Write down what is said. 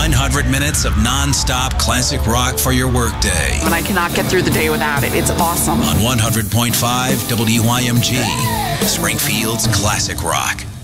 100 minutes of non-stop classic rock for your workday. And I cannot get through the day without it. It's awesome. On 100.5 WYMG, Springfield's classic rock.